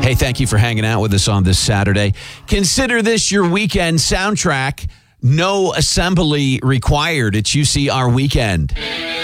Hey, thank you for hanging out with us on this Saturday. Consider this your weekend soundtrack. No assembly required. It's UC Our Weekend.